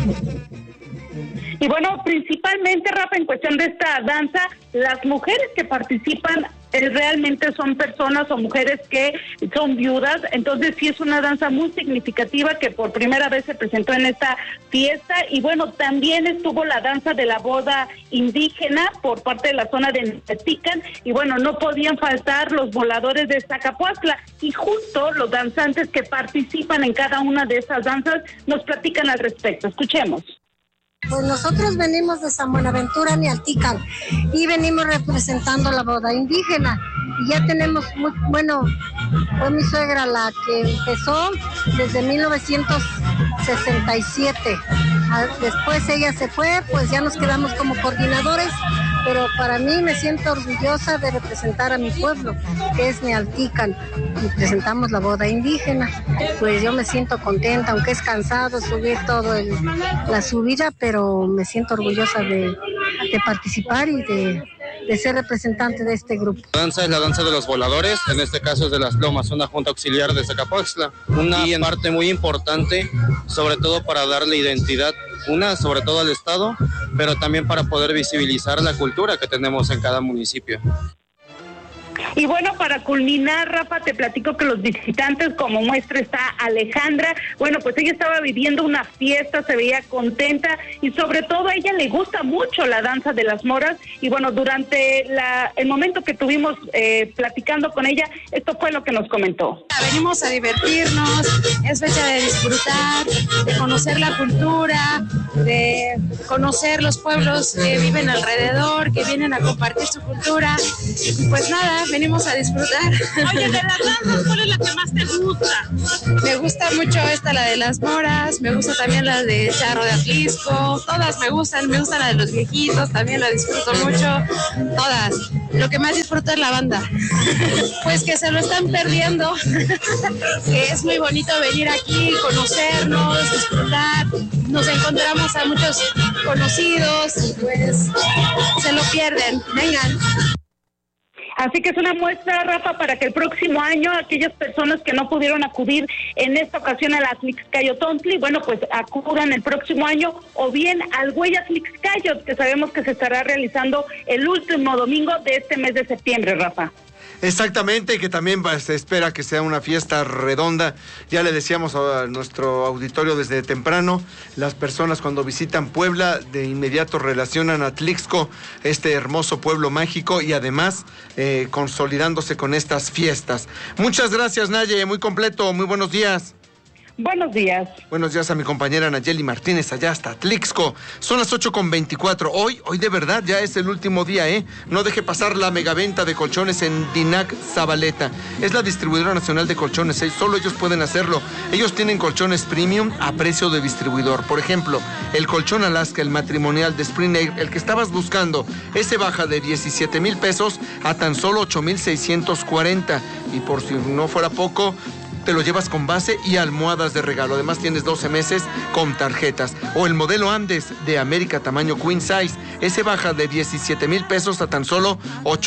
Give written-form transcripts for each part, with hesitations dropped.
Y bueno, principalmente, Rafa, en cuestión de esta danza, las mujeres que participan realmente son personas o mujeres que son viudas, entonces sí es una danza muy significativa que por primera vez se presentó en esta fiesta. Y bueno, también estuvo la danza de la boda indígena por parte de la zona de Netican, y bueno, no podían faltar los voladores de Zacapuaxtla, y justo los danzantes que participan en cada una de esas danzas nos platican al respecto. Escuchemos. Pues nosotros venimos de San Buenaventura, Nealtican, y venimos representando la boda indígena. Y ya tenemos, fue mi suegra la que empezó desde 1967. Después ella se fue, pues ya nos quedamos como coordinadores, pero para mí me siento orgullosa de representar a mi pueblo, que es Nealtican, y presentamos la boda indígena. Pues yo me siento contenta, aunque es cansado subir la subida, pero me siento orgullosa de participar y de ser representante de este grupo. La danza es la danza de los voladores, en este caso es de las Lomas, una junta auxiliar de Zacapuaxtla. Una parte muy importante, sobre todo para darle identidad, sobre todo al Estado, pero también para poder visibilizar la cultura que tenemos en cada municipio. Y bueno, para culminar, Rafa, te platico que los visitantes, como muestra está Alejandra, bueno, pues ella estaba viviendo una fiesta, se veía contenta, y sobre todo a ella le gusta mucho la danza de las moras. Y bueno, durante el momento que tuvimos platicando con ella, esto fue lo que nos comentó. Venimos a divertirnos, es fecha de disfrutar, de conocer la cultura, de conocer los pueblos que viven alrededor, que vienen a compartir su cultura, y pues nada, venimos a disfrutar. Oye, de las danzas, ¿cuál es la que más te gusta? Me gusta mucho la de las moras, me gusta también la de Charro de Atlisco, todas me gustan la de los viejitos, también la disfruto mucho, todas. Lo que más disfruto es la banda. Pues que se lo están perdiendo, que es muy bonito venir aquí, conocernos, disfrutar, nos encontramos a muchos conocidos, y pues se lo pierden, vengan. Así que es una muestra, Rafa, para que el próximo año aquellas personas que no pudieron acudir en esta ocasión a la Atlixcayotontli, bueno, pues acudan el próximo año, o bien al Huella Atlixcayot, que sabemos que se estará realizando el último domingo de este mes de septiembre, Rafa. Exactamente, que también se espera que sea una fiesta redonda. Ya le decíamos a nuestro auditorio desde temprano, las personas cuando visitan Puebla de inmediato relacionan a Atlixco, este hermoso pueblo mágico, y además consolidándose con estas fiestas. Muchas gracias, Naye, muy completo, muy buenos días. Buenos días. Buenos días a mi compañera Nayeli Martínez, allá hasta Atlixco. Son las 8:24. Hoy de verdad ya es el último día, ¿eh? No deje pasar la megaventa de colchones en Dinac Zabaleta. Es la distribuidora nacional de colchones, ¿eh? Solo ellos pueden hacerlo. Ellos tienen colchones premium a precio de distribuidor. Por ejemplo, el colchón Alaska, el matrimonial de Spring Air, el que estabas buscando, ese baja de 17,000 pesos a tan solo 8,640. Y por si no fuera poco, te lo llevas con base y almohadas de regalo. Además tienes 12 meses con tarjetas. O el modelo Andes de América tamaño Queen Size. Ese baja de 17,000 pesos a tan solo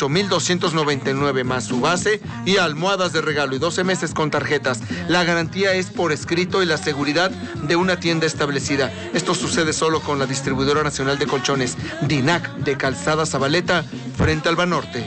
8,299 más su base y almohadas de regalo y 12 meses con tarjetas. La garantía es por escrito y la seguridad de una tienda establecida. Esto sucede solo con la distribuidora nacional de colchones Dinac de Calzada Zabaleta frente al Banorte.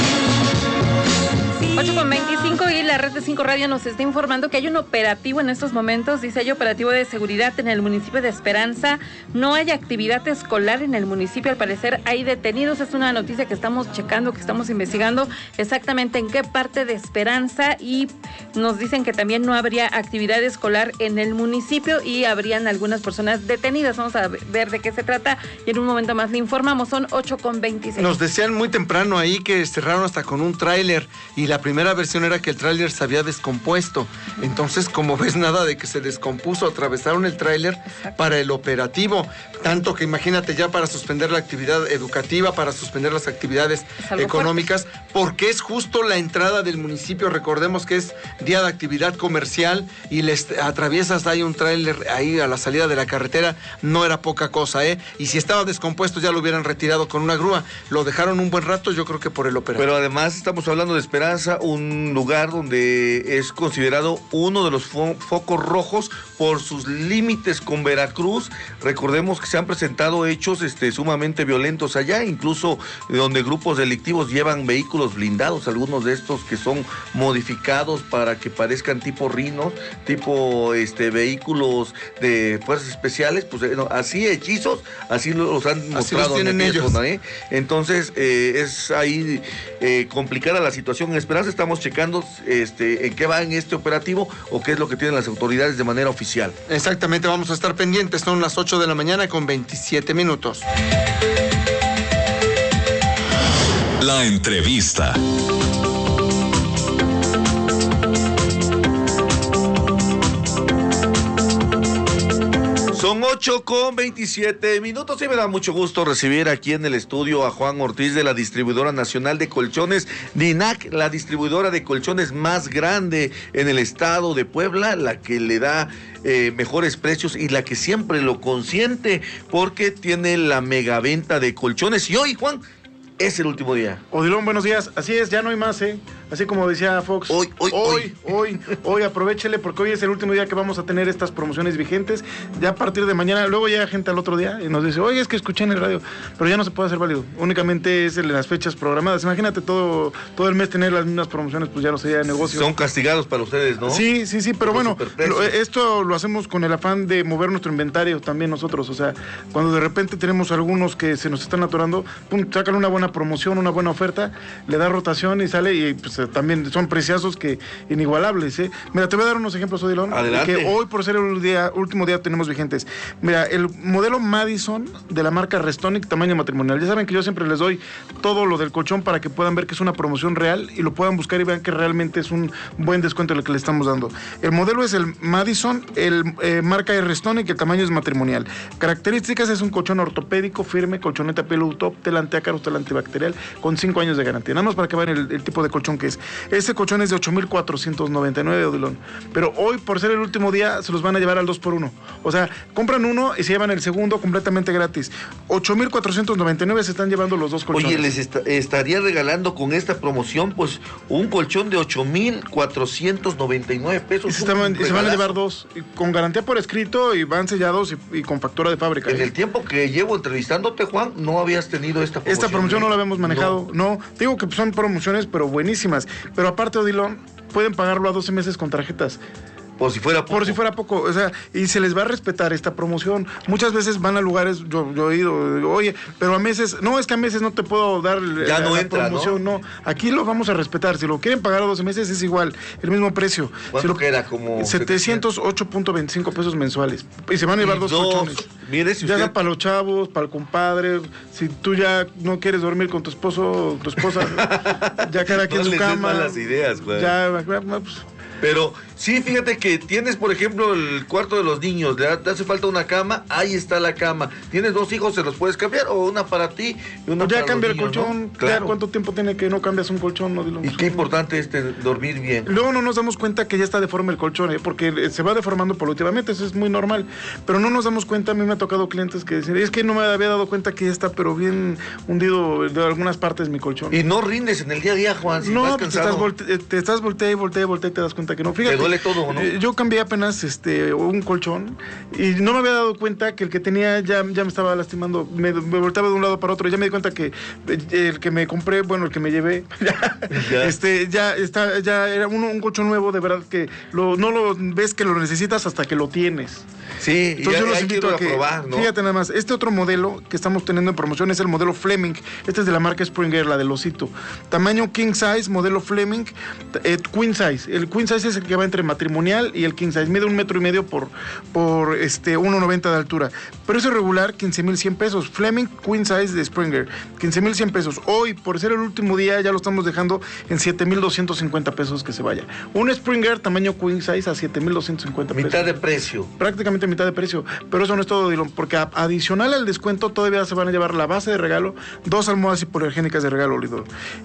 8:25 y la red de 5 Radio nos está informando que hay un operativo en estos momentos, dice hay operativo de seguridad en el municipio de Esperanza, no hay actividad escolar en el municipio, al parecer hay detenidos, es una noticia que estamos checando, que estamos investigando exactamente en qué parte de Esperanza, y nos dicen que también no habría actividad escolar en el municipio y habrían algunas personas detenidas. Vamos a ver de qué se trata y en un momento más le informamos. Son 8:26. Nos decían muy temprano ahí que cerraron hasta con un tráiler, y la primera versión era que el tráiler se había descompuesto. Entonces, como ves, nada de que se descompuso, atravesaron el tráiler para el operativo. Tanto que imagínate, ya para suspender la actividad educativa, para suspender las actividades económicas, porque es justo la entrada del municipio. Recordemos que es día de actividad comercial y les atraviesas, hay un tráiler ahí a la salida de la carretera, no era poca cosa, ¿eh? Y si estaba descompuesto ya lo hubieran retirado con una grúa. Lo dejaron un buen rato, yo creo que por el operativo. Pero además estamos hablando de Esperanza, un lugar donde es considerado uno de los focos rojos por sus límites con Veracruz. Recordemos que se han presentado hechos sumamente violentos allá, incluso donde grupos delictivos llevan vehículos blindados, algunos de estos que son modificados para que parezcan tipo Rhinos, tipo vehículos de fuerzas especiales, pues así hechizos, así los han mostrado en aquella zona, ¿eh? Entonces es ahí complicada la situación. En Esperanza estamos checando en qué va en este operativo o qué es lo que tienen las autoridades de manera oficial. Exactamente, vamos a estar pendientes. Son las 8 de la mañana con 27 minutos. La entrevista. Son 8:27 y me da mucho gusto recibir aquí en el estudio a Juan Ortiz de la Distribuidora Nacional de Colchones DINAC, la distribuidora de colchones más grande en el estado de Puebla, la que le da mejores precios y la que siempre lo consiente porque tiene la megaventa de colchones. Y hoy, Juan, es el último día. Odilon, buenos días. Así es, ya no hay más, Así como decía Fox. Hoy, aprovechele porque hoy es el último día que vamos a tener estas promociones vigentes. Ya a partir de mañana, luego llega gente al otro día y nos dice, oye, es que escuché en el radio, pero ya no se puede hacer válido. Únicamente es en las fechas programadas. Imagínate todo el mes tener las mismas promociones, pues ya no sería negocio. Son castigados para ustedes, ¿no? Sí, pero bueno, esto lo hacemos con el afán de mover nuestro inventario también nosotros. O sea, cuando de repente tenemos algunos que se nos están atorando, pum, sacan una buena promoción, una buena oferta, le da rotación y sale y pues también son preciazos que inigualables, Mira, te voy a dar unos ejemplos, Odilon. Adelante. Que hoy, por ser el último día, tenemos vigentes. Mira, el modelo Madison de la marca Restonic, tamaño matrimonial. Ya saben que yo siempre les doy todo lo del colchón para que puedan ver que es una promoción real y lo puedan buscar y vean que realmente es un buen descuento lo que le estamos dando. El modelo es el Madison, marca es Restonic, el tamaño es matrimonial. Características: es un colchón ortopédico, firme, colchoneta pillow top, tela antiácaros, tela antibacterial, con 5 años de garantía. Nada más para que vean el tipo de colchón que es. Este colchón es de 8,499, Odilon. Pero hoy, por ser el último día, se los van a llevar al 2x1. O sea, compran uno y se llevan el segundo completamente gratis. 8,499 se están llevando los dos colchones. Oye, les estaría regalando con esta promoción, pues, un colchón de 8,499 pesos. Y se van a llevar dos, con garantía por escrito y van sellados y con factura de fábrica. En el tiempo que llevo entrevistándote, Juan, no habías tenido esta promoción. Esta promoción no la habíamos manejado, no. Digo que son promociones, pero buenísimas. Pero aparte, Odilon, pueden pagarlo a 12 meses con tarjetas. Por si fuera poco. O sea, y se les va a respetar esta promoción. Muchas veces van a lugares, yo he ido, oye, pero a meses, no, es que a meses no te puedo dar ya no entra, promoción, ¿no? Aquí lo vamos a respetar. Si lo quieren pagar a 12 meses es igual, el mismo precio. ¿Cuánto queda? Como 708.25 pesos mensuales. Y se van a llevar dos colchones. Mire, si ya usted... sea para los chavos, para el compadre, si tú ya no quieres dormir con tu esposo o tu esposa, ya cada quien en su cama. Malas ideas, güey. Ya, pues... Pero sí, fíjate que tienes, por ejemplo, el cuarto de los niños, te hace falta una cama, ahí está la cama. Tienes 2 hijos, se los puedes cambiar, o una para ti y una ya para cambia los niños, el colchón, ¿no? Claro. Ya cuánto tiempo tiene que no cambias un colchón, ¿no? Y qué importante es dormir bien. Luego no nos damos cuenta que ya está deforme el colchón, porque se va deformando paulatinamente, eso es muy normal. Pero no nos damos cuenta, a mí me ha tocado clientes que dicen, es que no me había dado cuenta que ya está, pero bien hundido de algunas partes mi colchón. Y no rindes en el día a día, Juan, si no, vas pues cansado. te estás voltea y te das cuenta que no. Fíjate, te duele todo, ¿no? Yo cambié apenas un colchón y no me había dado cuenta que el que tenía ya me estaba lastimando. Me volteaba de un lado para otro. Ya me di cuenta que el que me compré, bueno, el que me llevé, ya era un colchón nuevo, de verdad que no lo ves que lo necesitas hasta que lo tienes. Sí, entonces yo los invito a que probar, ¿no? Fíjate nada más, este otro modelo que estamos teniendo en promoción es el modelo Fleming. Este es de la marca Springer, la del osito. Tamaño king size, modelo Fleming, queen size. El queen size es el que va entre matrimonial y el king size. Mide 1,5 metros por 1,90 de altura. Precio regular, 15,100 pesos. Fleming queen size de Springer, 15,100 pesos. Hoy, por ser el último día, ya lo estamos dejando en 7,250 pesos que se vaya. Un Springer tamaño queen size a 7,250 pesos. Mitad de precio. Prácticamente mitad de precio. Pero eso no es todo, Dylan, porque adicional al descuento todavía se van a llevar la base de regalo, 2 almohadas hipoalergénicas de regalo, Lidl.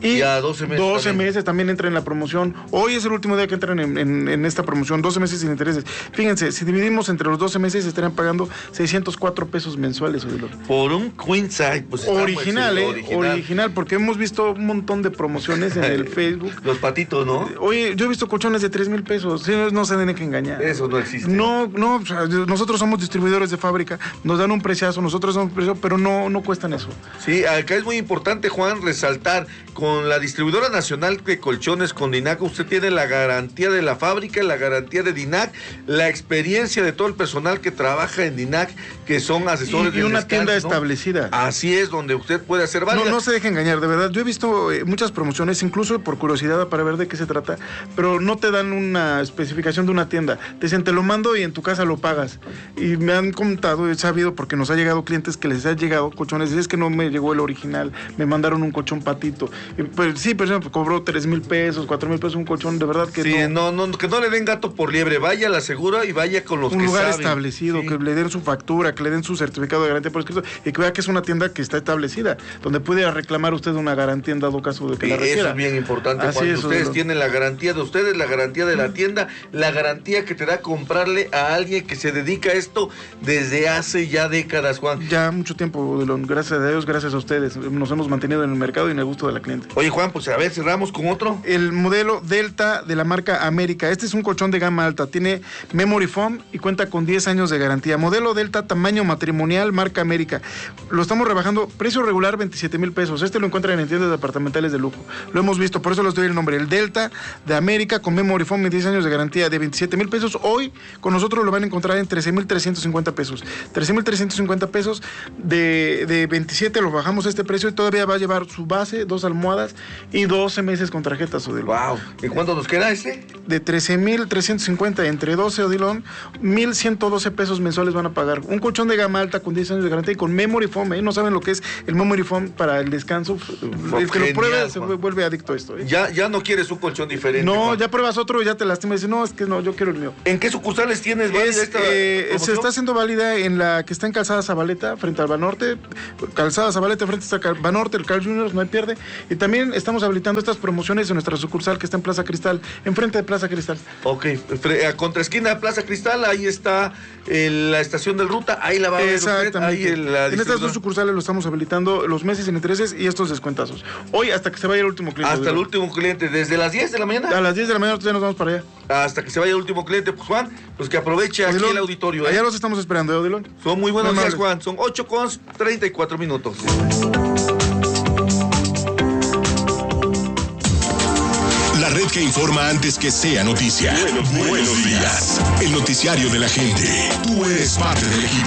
Y a 12 meses. 12 meses también entra en la promoción. Hoy es el último día que entran en esta promoción, 12 meses sin intereses. Fíjense, si dividimos entre los 12 meses, estarían pagando 604 pesos mensuales. Por un queen size. Pues original, porque hemos visto un montón de promociones en el Facebook. Los patitos, ¿no? Oye, yo he visto colchones de 3,000 pesos. Sí, no se tienen que engañar. Eso no existe. No, o sea, nosotros somos distribuidores de fábrica, nos dan un preciazo, nosotros damos un precio, pero no cuestan eso. Sí, acá es muy importante, Juan, resaltar, con la distribuidora nacional de colchones, con Dinac, usted tiene la garantía de la fábrica, la garantía de Dinac, la experiencia de todo el personal que trabaja en Dinac, que son asesores y una tienda establecida. Así es, donde usted puede hacer válida. No se deje engañar, de verdad. Yo he visto muchas promociones, incluso por curiosidad para ver de qué se trata, pero no te dan una especificación de una tienda. Te dicen, te lo mando y en tu casa lo pagas. Y me han contado, he sabido, porque nos ha llegado clientes que les ha llegado colchones, y es que no me llegó el original, me mandaron un colchón patito. Y pues, sí, pero cobró 3,000 pesos, 4,000 pesos un colchón, de verdad que sí, que no le den gato por liebre, vaya a la segura y vaya con los que saben. Un lugar establecido, sí, que le den su factura, que le den su certificado de garantía por escrito, y que vea que es una tienda que está establecida, donde puede reclamar usted una garantía en dado caso de que la requiera. Eso es bien importante, cuando ustedes tienen la garantía de ustedes, la garantía de la tienda, la garantía que te da comprarle a alguien que se dedica a esto desde hace ya décadas, Juan. Ya mucho tiempo, gracias a Dios, gracias a ustedes, nos hemos mantenido en el mercado y en el gusto de la cliente. Oye, Juan, pues a ver, cerramos con otro. El modelo Delta de la marca América. Este es un colchón de gama alta, tiene memory foam y cuenta con 10 años de garantía. Modelo Delta, tamaño matrimonial, marca América. Lo estamos rebajando, precio regular 27,000 pesos. Este lo encuentran en tiendas departamentales de lujo. Lo hemos visto, por eso les doy el nombre. El Delta de América con memory foam y 10 años de garantía de 27,000 pesos. Hoy con nosotros lo van a encontrar en 13,350 pesos. 13,350 pesos. De 27 lo bajamos este precio y todavía va a llevar su base, 2 almohadas y 12 meses con tarjetas, Odilon. Wow. ¿Y cuánto nos queda ese? De 13,350 entre 12, Odilon, 1,112 pesos mensuales van a pagar. Un colchón de gama alta con 10 años de garantía y con memory foam, no saben lo que es el memory foam para el descanso. El que lo pruebe se vuelve adicto a esto. Ya no quieres un colchón diferente. No, Juan. Ya pruebas otro y ya te lastimas y dices, no, es que no, yo quiero el mío. ¿En qué sucursales tienes válida esta se está haciendo válida en la que está en Calzada Zabaleta, frente al Banorte. Calzada Zabaleta, frente al Banorte, el Carl Jr., no hay pierde. Y también estamos habilitando estas promociones en nuestra sucursal que está en Plaza Cristal, enfrente de Plaza Cristal. Ok, contra esquina de Plaza Cristal, ahí está la estación del Ruta, ahí la va a ver usted. Ahí en estas dos sucursales lo estamos habilitando los meses sin intereses y estos descuentazos. Hoy hasta que se vaya el último cliente. Hasta el último cliente, desde las 10 de la mañana. A las 10 de la mañana ya nos vamos para allá. Hasta que se vaya el último cliente, pues Juan, pues que aproveche Odilon, aquí el auditorio. Allá los estamos esperando, Odilon. Son muy buenos días, Juan, son 8:34. La red que informa antes que sea noticia. Buenos días. El noticiario de la gente. Tú eres parte del equipo.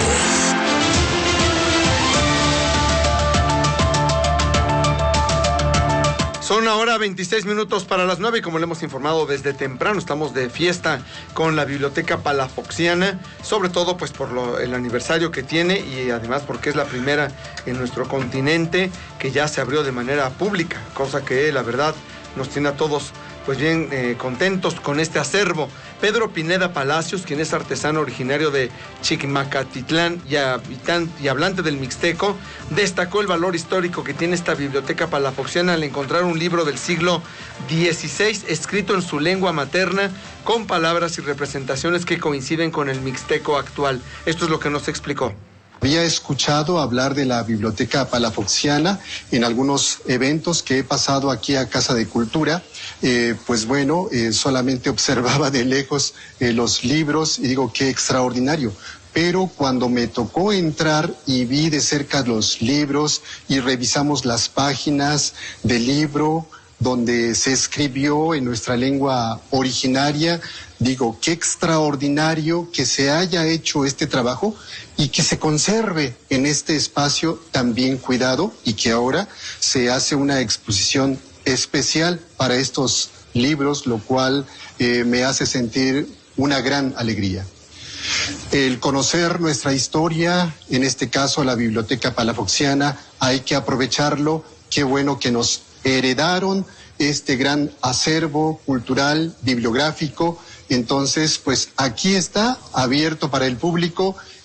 Son ahora 26 minutos para las 9 y como le hemos informado desde temprano, estamos de fiesta con la Biblioteca Palafoxiana, sobre todo pues por el aniversario que tiene y además porque es la primera en nuestro continente que ya se abrió de manera pública, cosa que la verdad nos tiene a todos pues bien contentos con este acervo. Pedro Pineda Palacios, quien es artesano originario de Chiquimacatitlán y hablante del mixteco, destacó el valor histórico que tiene esta biblioteca palafoxiana al encontrar un libro del siglo XVI escrito en su lengua materna con palabras y representaciones que coinciden con el mixteco actual. Esto es lo que nos explicó. Había escuchado hablar de la Biblioteca Palafoxiana en algunos eventos que he pasado aquí a Casa de Cultura. Solamente observaba de lejos los libros y digo, qué extraordinario. Pero cuando me tocó entrar y vi de cerca los libros y revisamos las páginas del libro donde se escribió en nuestra lengua originaria, digo, qué extraordinario que se haya hecho este trabajo y que se conserve en este espacio tan bien cuidado y que ahora se hace una exposición especial para estos libros, lo cual me hace sentir una gran alegría. El conocer nuestra historia, en este caso la Biblioteca Palafoxiana, hay que aprovecharlo. Qué bueno que nos heredaron este gran acervo cultural, bibliográfico. Entonces, pues aquí está, abierto para el público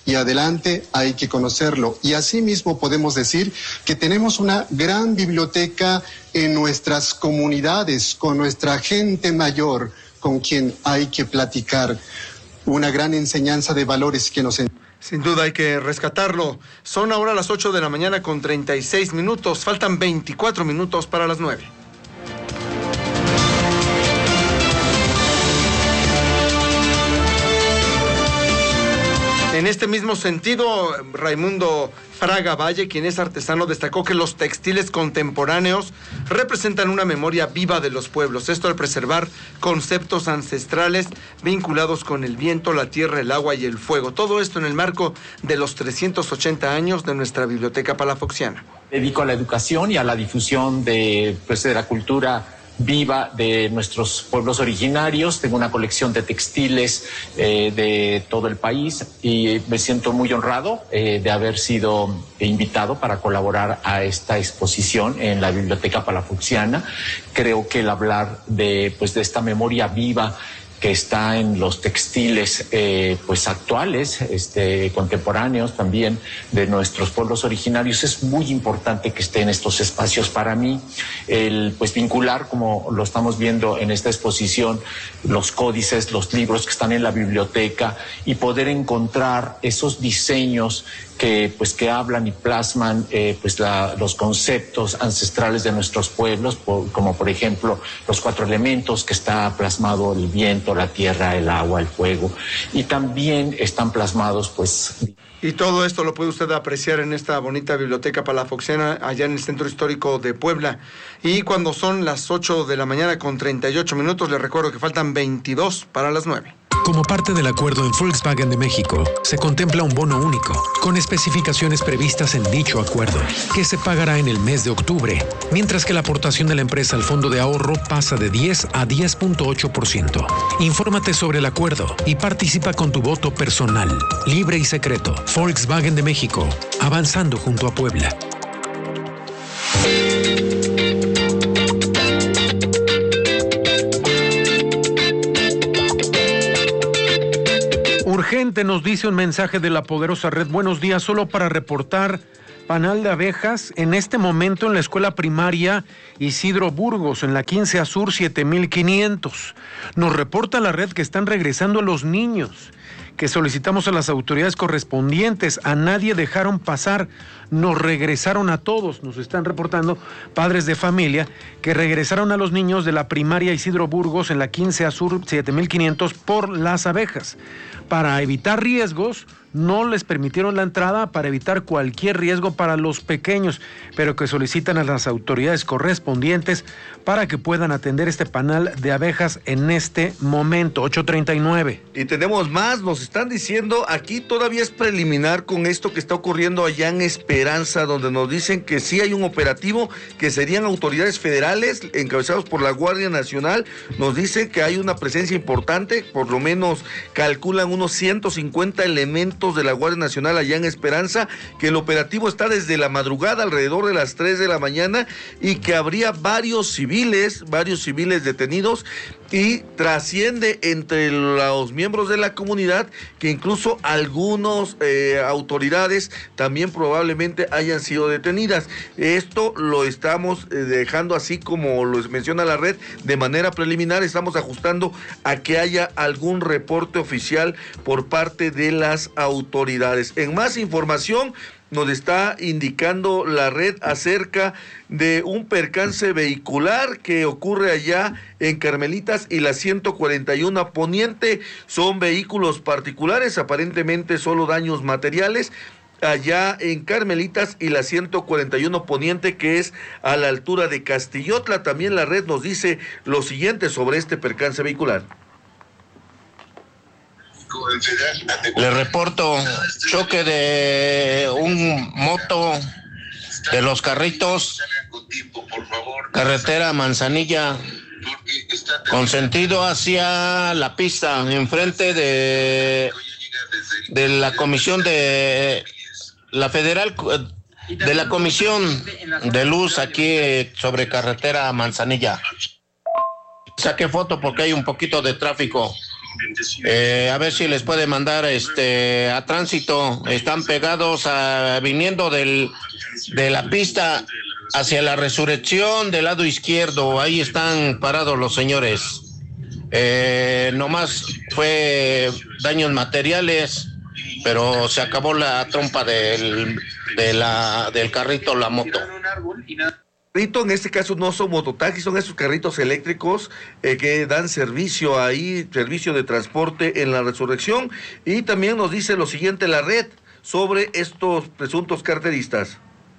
y adelante hay que conocerlo. Y asimismo podemos decir que tenemos una gran biblioteca en nuestras comunidades, con nuestra gente mayor, con quien hay que platicar. Una gran enseñanza de valores que nos... Sin duda hay que rescatarlo. Son ahora las 8 de la mañana con 36 minutos. Faltan 24 minutos para las 9. En este mismo sentido, Raimundo Fraga Valle, quien es artesano, destacó que los textiles contemporáneos representan una memoria viva de los pueblos. Esto al preservar conceptos ancestrales vinculados con el viento, la tierra, el agua y el fuego. Todo esto en el marco de los 380 años de nuestra Biblioteca Palafoxiana. Dedico a la educación y a la difusión de la cultura viva de nuestros pueblos originarios. Tengo una colección de textiles de todo el país y me siento muy honrado de haber sido invitado para colaborar a esta exposición en la Biblioteca Palafoxiana. Creo que el hablar de esta memoria viva que está en los textiles actuales, contemporáneos también de nuestros pueblos originarios. Es muy importante que esté en estos espacios. Para mí, el vincular, como lo estamos viendo en esta exposición, los códices, los libros que están en la biblioteca y poder encontrar esos diseños que hablan y plasman los conceptos ancestrales de nuestros pueblos, como por ejemplo los 4 elementos que está plasmado el viento, la tierra, el agua, el fuego, y también están plasmados Y todo esto lo puede usted apreciar en esta bonita Biblioteca Palafoxiana, allá en el Centro Histórico de Puebla. Y cuando son las 8 de la mañana con 38 minutos, les recuerdo que faltan 22 para las 9. Como parte del acuerdo en Volkswagen de México, se contempla un bono único, con especificaciones previstas en dicho acuerdo, que se pagará en el mes de octubre, mientras que la aportación de la empresa al fondo de ahorro pasa de 10 a 10.8%. Infórmate sobre el acuerdo y participa con tu voto personal, libre y secreto. Volkswagen de México, avanzando junto a Puebla. Urgente, nos dice un mensaje de la poderosa red. Buenos días, solo para reportar panal de abejas en este momento en la escuela primaria Isidro Burgos, en la 15 A Sur 7500. Nos reporta la red que están regresando los niños, que solicitamos a las autoridades correspondientes. A nadie dejaron pasar, nos regresaron a todos. Nos están reportando padres de familia que regresaron a los niños de la primaria Isidro Burgos en la 15 A Sur 7500 por las abejas. Para evitar riesgos, no les permitieron la entrada, para evitar cualquier riesgo para los pequeños, pero que solicitan a las autoridades correspondientes para que puedan atender este panal de abejas en este momento. 8:39. Y tenemos más, nos están diciendo, aquí todavía es preliminar con esto que está ocurriendo allá en Esperanza, donde nos dicen que sí hay un operativo, que serían autoridades federales encabezados por la Guardia Nacional. Nos dicen que hay una presencia importante, por lo menos calculan unos 150 elementos de la Guardia Nacional allá en Esperanza, que el operativo está desde la madrugada, alrededor de las 3 de la mañana, y que habría varios civiles detenidos, y trasciende entre los miembros de la comunidad que incluso algunos autoridades también probablemente hayan sido detenidas. Esto lo estamos dejando así como lo menciona la red de manera preliminar. Estamos ajustando a que haya algún reporte oficial por parte de las autoridades. En más información, nos está indicando la red acerca de un percance vehicular que ocurre allá en Carmelitas y la 141 Poniente. Son vehículos particulares, aparentemente solo daños materiales, allá en Carmelitas y la 141 Poniente, que es a la altura de Castillotla. También la red nos dice lo siguiente sobre este percance vehicular. Le reporto choque de un moto de los carritos, carretera Manzanilla, con sentido hacia la pista, enfrente de la comisión de la federal, de la comisión de luz aquí sobre carretera Manzanilla. Saqué foto porque hay un poquito de tráfico. A ver si les puede mandar a tránsito. Están pegados viniendo de la pista hacia la Resurrección del lado izquierdo. Ahí están parados los señores. Nomás fue daños materiales, pero se acabó la trompa del carrito, la moto. En este caso no son mototaxis, son esos carritos eléctricos que dan servicio ahí, servicio de transporte en la Resurrección. Y también nos dice lo siguiente la red sobre estos presuntos carteristas.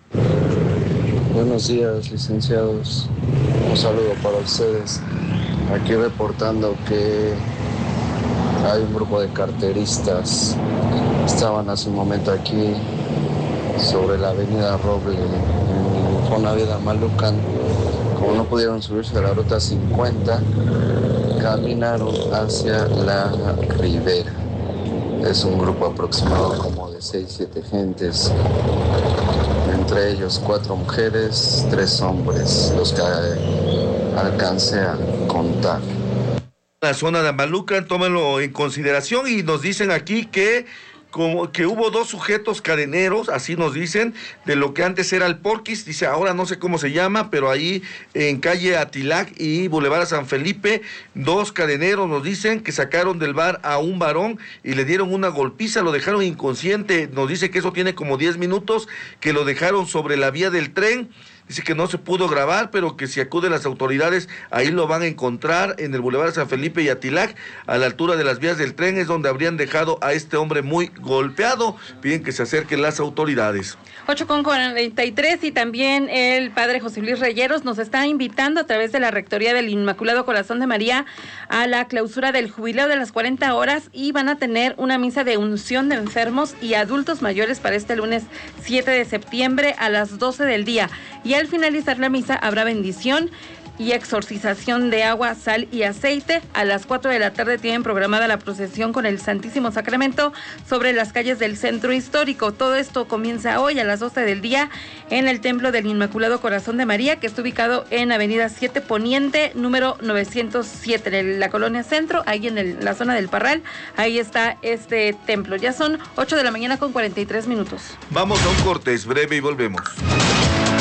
Buenos días, licenciados. Un saludo para ustedes. Aquí reportando que hay un grupo de carteristas. Estaban hace un momento aquí sobre la avenida Roble, en Fonavida Malucan. Como no pudieron subirse a la ruta 50, caminaron hacia la Ribera. Es un grupo aproximado como de 6-7 gentes, entre ellos 4 mujeres, 3 hombres, los que alcancé a contar. La zona de Amalucan, tómenlo en consideración, y nos dicen aquí que hubo 2 sujetos cadeneros, así nos dicen, de lo que antes era el Porquis, dice, ahora no sé cómo se llama, pero ahí en calle Atilac y Boulevard San Felipe, 2 cadeneros nos dicen que sacaron del bar a un varón y le dieron una golpiza, lo dejaron inconsciente, nos dice que eso tiene como 10 minutos, que lo dejaron sobre la vía del tren. Dice que no se pudo grabar, pero que si acuden las autoridades, ahí lo van a encontrar en el Boulevard San Felipe y Atilac, a la altura de las vías del tren, es donde habrían dejado a este hombre muy golpeado. Piden que se acerquen las autoridades. 8:43, y también el padre José Luis Reyeros nos está invitando a través de la Rectoría del Inmaculado Corazón de María a la clausura del jubileo de las 40 horas, y van a tener una misa de unción de enfermos y adultos mayores para este lunes 7 de septiembre a las 12 del día. Y al finalizar la misa habrá bendición y exorcización de agua, sal y aceite. A las 4 de la tarde tienen programada la procesión con el Santísimo Sacramento sobre las calles del centro histórico. Todo esto comienza hoy a las 12 del día en el Templo del Inmaculado Corazón de María, que está ubicado en Avenida 7 Poniente, número 907, en la Colonia Centro, ahí en la zona del Parral. Ahí está este templo. Ya son 8 de la mañana con 43 minutos. Vamos a un corte, es breve y volvemos.